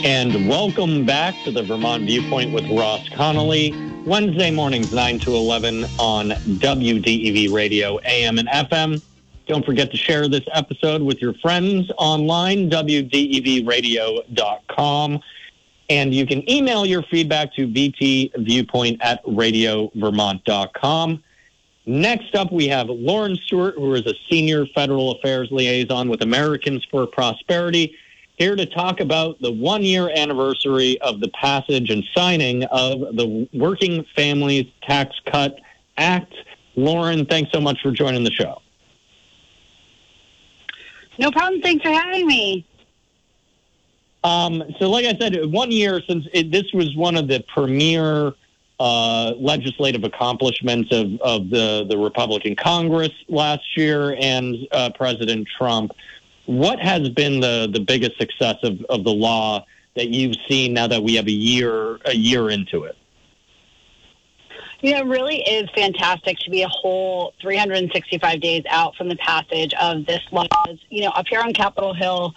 And welcome back to the Vermont Viewpoint with Ross Connolly. Wednesday mornings, 9 to 11 on WDEV Radio, AM and FM. Don't forget to share this episode with your friends online, WDEVradio.com. And you can email your feedback to btviewpoint@radiovermont.com. Next up, we have Lauren Stewart, who is a senior federal affairs liaison with Americans for Prosperity, here to talk about the one-year anniversary of the passage and signing of the Working Families Tax Cut Act. Lauren, thanks so much for joining the show. No problem. Thanks for having me. So like I said, 1 year since this was one of the premier legislative accomplishments of the Republican Congress last year and President Trump. What has been the biggest success of the law that you've seen now that we have a year into it? You know, it really is fantastic to be a whole 365 days out from the passage of this law. You know, up here on Capitol Hill,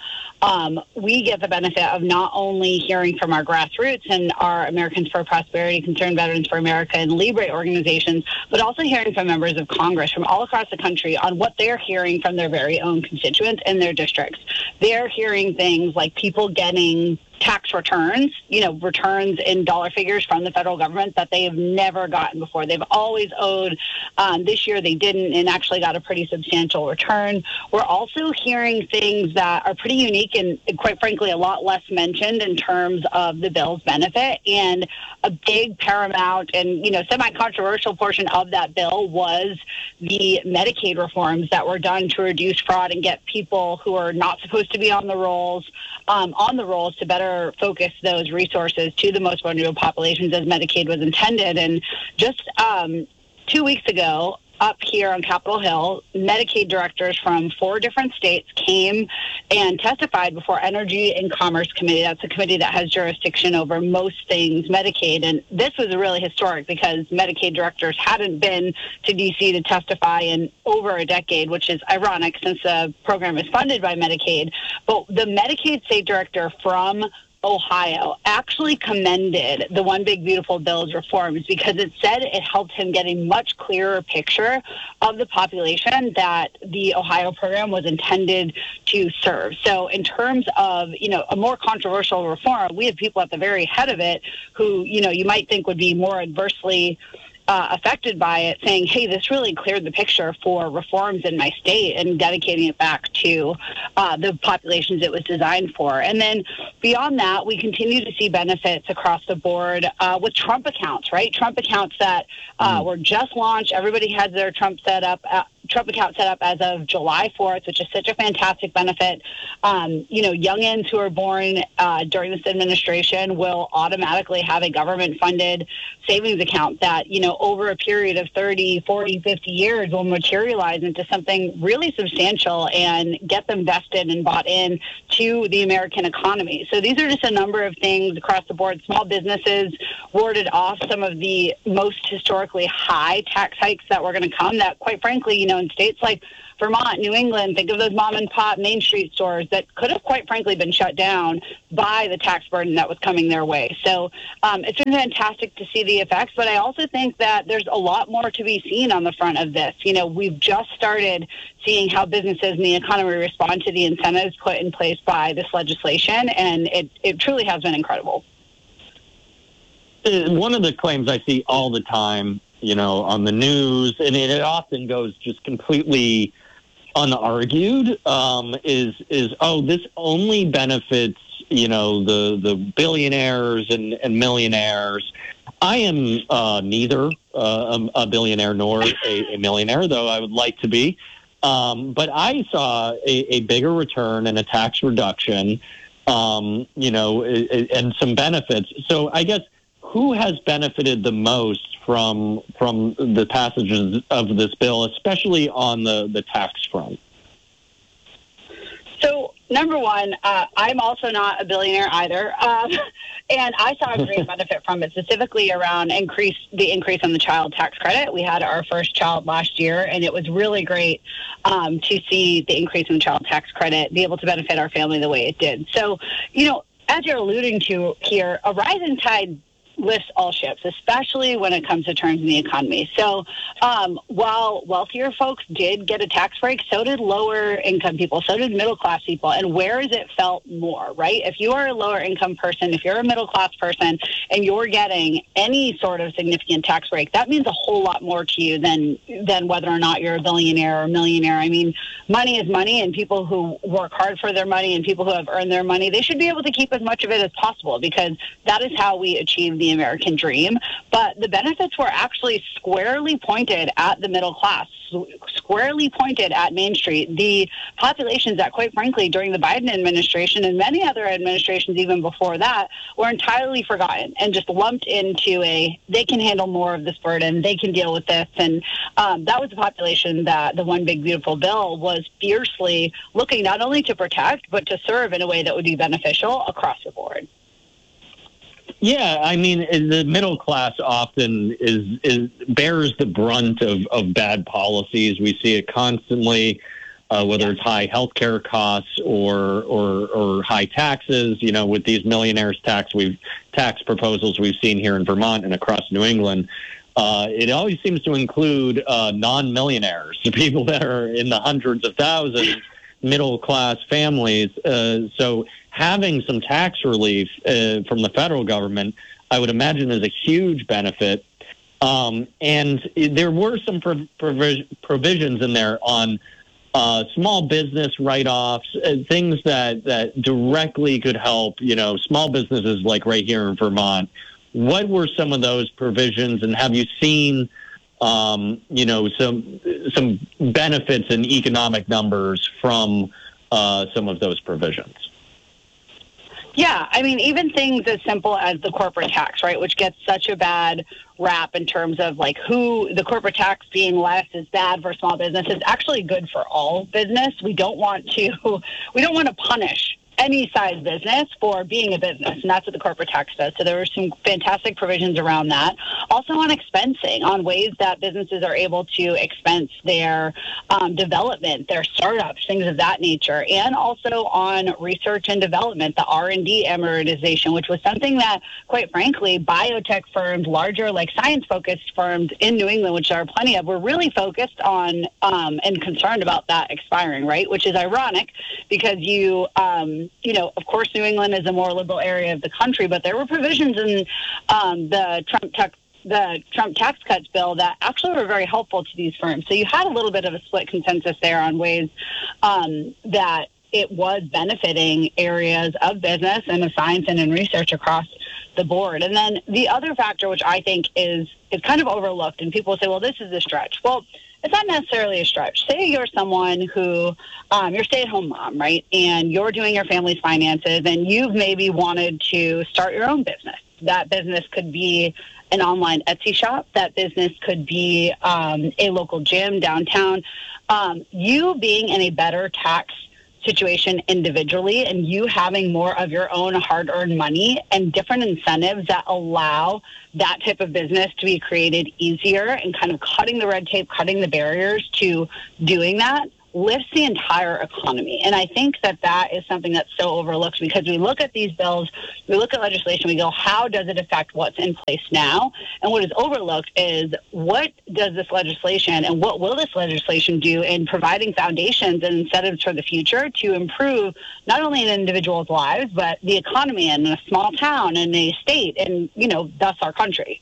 we get the benefit of not only hearing from our grassroots and our Americans for Prosperity, Concerned Veterans for America, and Libre organizations, but also hearing from members of Congress from all across the country on what they're hearing from their very own constituents in their districts. They're hearing things like people getting tax returns, you know, returns in dollar figures from the federal government that they have never gotten before. They've always owed. This year they didn't and actually got a pretty substantial return. We're also hearing things that are pretty unique and quite frankly a lot less mentioned in terms of the bill's benefit. And a big paramount and, you know, semi-controversial portion of that bill was the Medicaid reforms that were done to reduce fraud and get people who are not supposed to be on the rolls to better focus those resources to the most vulnerable populations as Medicaid was intended. And just 2 weeks ago, up here on Capitol Hill, Medicaid directors from 4 different states came and testified before Energy and Commerce Committee. That's a committee that has jurisdiction over most things Medicaid. And this was really historic because Medicaid directors hadn't been to D.C. to testify in over a decade, which is ironic since the program is funded by Medicaid. But the Medicaid state director from Ohio actually commended the One Big Beautiful Bill's reforms because it said it helped him get a much clearer picture of the population that the Ohio program was intended to serve. So in terms of, you know, a more controversial reform, we have people at the very head of it who, you know, you might think would be more adversely affected by it, saying, hey, this really cleared the picture for reforms in my state and dedicating it back to the populations it was designed for. And then beyond that, we continue to see benefits across the board with Trump accounts, right? Trump accounts that were just launched. Everybody has their Trump account set up as of July 4th, which is such a fantastic benefit. You know, youngins who are born during this administration will automatically have a government-funded savings account that, you know, over a period of 30, 40, 50 years will materialize into something really substantial and get them vested and bought in to the American economy. So these are just a number of things across the board. Small businesses warded off some of the most historically high tax hikes that were going to come that, quite frankly, you know, in states like Vermont, New England, think of those mom and pop Main Street stores that could have quite frankly been shut down by the tax burden that was coming their way. So it's been fantastic to see the effects, but I also think that there's a lot more to be seen on the front of this. You know, we've just started seeing how businesses and the economy respond to the incentives put in place by this legislation, and it truly has been incredible. One of the claims I see all the time, you know, on the news, and it often goes just completely unargued, is this only benefits, you know, the billionaires and millionaires. I am neither a billionaire nor a millionaire, though I would like to be. But I saw a bigger return and a tax reduction, you know, and some benefits. So I guess who has benefited the most from the passages of this bill, especially on the tax front? So, number one, I'm also not a billionaire either, and I saw a great benefit from it, specifically around the increase on the child tax credit. We had our first child last year, and it was really great to see the increase in the child tax credit be able to benefit our family the way it did. So, you know, as you're alluding to here, a rising tide lifts all ships, especially when it comes to terms in the economy. So while wealthier folks did get a tax break, so did lower income people, so did middle class people. And where is it felt more, right? If you are a lower income person, if you're a middle class person, and you're getting any sort of significant tax break, that means a whole lot more to you than whether or not you're a billionaire or a millionaire. I mean, money is money, and people who work hard for their money and people who have earned their money, they should be able to keep as much of it as possible, because that is how we achieve the American dream. But the benefits were actually squarely pointed at the middle class, squarely pointed at Main Street, the populations that, quite frankly, during the Biden administration and many other administrations even before that, were entirely forgotten and just lumped into they can handle more of this burden, they can deal with this. And that was the population that the One Big Beautiful Bill was fiercely looking not only to protect, but to serve in a way that would be beneficial across the board. Yeah, I mean, the middle class often bears the brunt of bad policies. We see it constantly, whether it's high healthcare costs or high taxes. You know, with these millionaires tax proposals we've seen here in Vermont and across New England, it always seems to include non-millionaires, people that are in the hundreds of thousands, middle class families. So having some tax relief from the federal government, I would imagine, is a huge benefit. And there were some provisions in there on small business write-offs, things that directly could help, small businesses like right here in Vermont. What were some of those provisions, and have you seen some benefits in economic numbers from some of those provisions? Yeah, I mean, even things as simple as the corporate tax, right, which gets such a bad rap in terms of who the corporate tax being less is bad for small business. It's actually good for all business. We don't want to punish any size business for being a business, and that's what the corporate tax does. So there were some fantastic provisions around that. Also on expensing, on ways that businesses are able to expense their development, their startups, things of that nature, and also on research and development, the R&D amortization, which was something that, quite frankly, biotech firms, larger science-focused firms in New England, which there are plenty of, were really focused on and concerned about that expiring, right? Which is ironic because of course, New England is a more liberal area of the country, but there were provisions in the Trump tax cuts bill that actually were very helpful to these firms. So you had a little bit of a split consensus there on ways that it was benefiting areas of business and of science and in research across the board. And then the other factor, which I think is kind of overlooked, and people say, well, this is a stretch. Well, it's not necessarily a stretch. Say you're someone who, you're a stay-at-home mom, right? And you're doing your family's finances, and you've maybe wanted to start your own business. That business could be an online Etsy shop. That business could be a local gym downtown. You being in a better tax situation individually and you having more of your own hard-earned money and different incentives that allow that type of business to be created easier and kind of cutting the red tape, cutting the barriers to doing that lifts the entire economy. And I think that is something that's so overlooked because we look at these bills, we look at legislation, we go, how does it affect what's in place now? And what is overlooked is what does this legislation and what will this legislation do in providing foundations and incentives for the future to improve not only an individual's lives, but the economy in a small town and a state and, thus our country.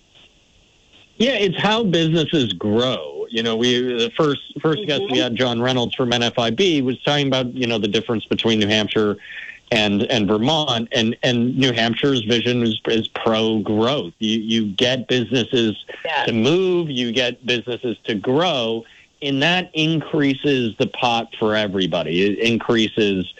Yeah, it's how businesses grow. The first guest we had, John Reynolds from NFIB, was talking about, the difference between New Hampshire and Vermont. And New Hampshire's vision is pro-growth. You get businesses to move, you get businesses to grow, and that increases the pot for everybody. It increases,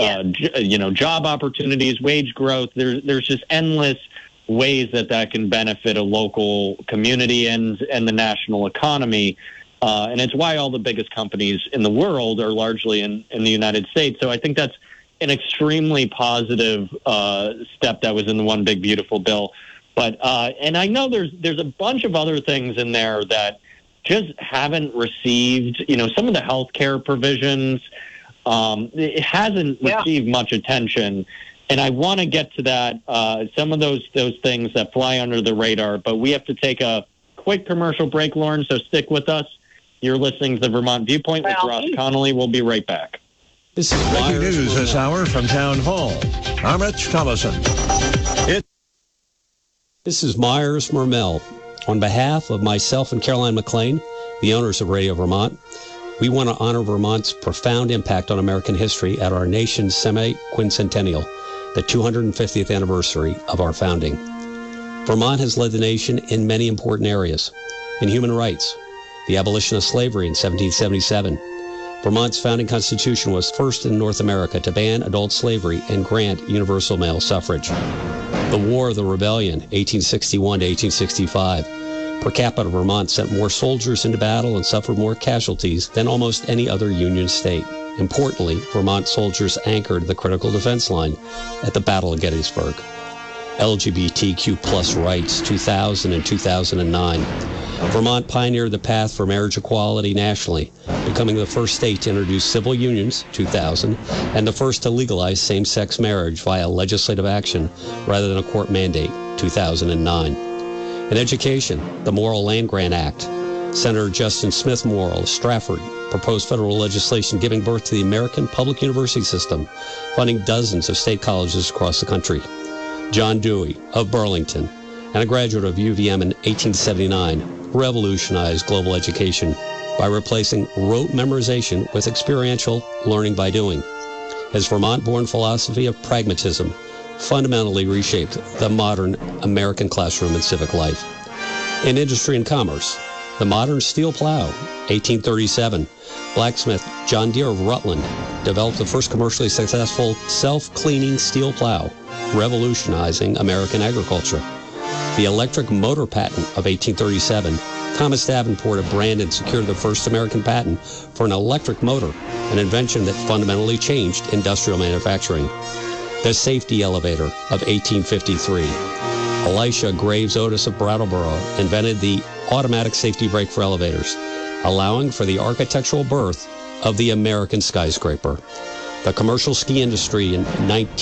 job opportunities, wage growth. There's just endless ways that can benefit a local community and the national economy. And it's why all the biggest companies in the world are largely in the United States. So I think that's an extremely positive step that was in the One Big Beautiful Bill. But and I know there's a bunch of other things in there that just haven't received, some of the healthcare provisions. It hasn't received much attention. And I want to get to that, some of those things that fly under the radar, but we have to take a quick commercial break, Lauren, so stick with us. You're listening to the Vermont Viewpoint with Ross Connolly. We'll be right back. This is breaking news this hour from Town Hall. I'm Rich Thomason. This is Myers Mermel. On behalf of myself and Caroline McLean, the owners of Radio Vermont, we want to honor Vermont's profound impact on American history at our nation's semi-quincentennial, the 250th anniversary of our founding. Vermont has led the nation in many important areas. In human rights, the abolition of slavery in 1777. Vermont's founding constitution was first in North America to ban adult slavery and grant universal male suffrage. The War of the Rebellion, 1861 to 1865. Per capita, Vermont sent more soldiers into battle and suffered more casualties than almost any other Union state. Importantly, Vermont soldiers anchored the critical defense line at the Battle of Gettysburg. LGBTQ plus rights, 2000 and 2009. Vermont pioneered the path for marriage equality nationally, becoming the first state to introduce civil unions, 2000, and the first to legalize same-sex marriage via legislative action rather than a court mandate, 2009. In education, the Morrill Land-Grant Act. Senator Justin Smith Morrill of Stratford proposed federal legislation giving birth to the American public university system, funding dozens of state colleges across the country. John Dewey of Burlington, and a graduate of UVM in 1879, revolutionized global education by replacing rote memorization with experiential learning by doing. His Vermont-born philosophy of pragmatism fundamentally reshaped the modern American classroom and civic life. In industry and commerce, the modern steel plow, 1837, blacksmith John Deere of Rutland developed the first commercially successful self-cleaning steel plow, revolutionizing American agriculture. The electric motor patent of 1837, Thomas Davenport of Brandon secured the first American patent for an electric motor, an invention that fundamentally changed industrial manufacturing. The safety elevator of 1853. Elisha Graves Otis of Brattleboro invented the automatic safety brake for elevators, allowing for the architectural birth of the American skyscraper. The commercial ski industry in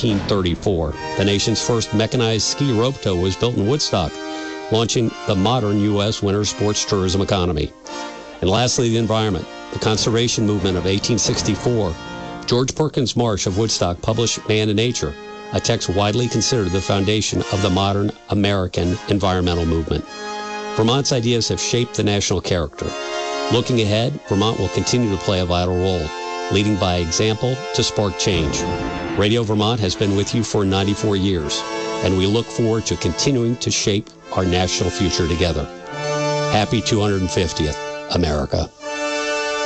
1934. The nation's first mechanized ski rope tow was built in Woodstock, launching the modern U.S. winter sports tourism economy. And lastly, the environment. The conservation movement of 1864. George Perkins Marsh of Woodstock published Man and Nature, a text widely considered the foundation of the modern American environmental movement. Vermont's ideas have shaped the national character. Looking ahead, Vermont will continue to play a vital role, leading by example to spark change. Radio Vermont has been with you for 94 years, and we look forward to continuing to shape our national future together. Happy 250th, America.